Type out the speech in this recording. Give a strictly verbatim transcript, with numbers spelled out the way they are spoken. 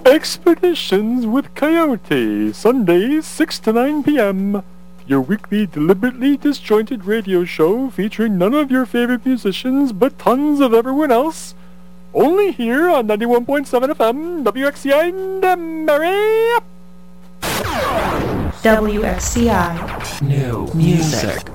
Expeditions with Coyote, Sundays six to nine p.m. Your weekly deliberately disjointed radio show featuring none of your favorite musicians but tons of everyone else. Only here on ninety-one point seven F M, W X C I Mary. W X C I. New music.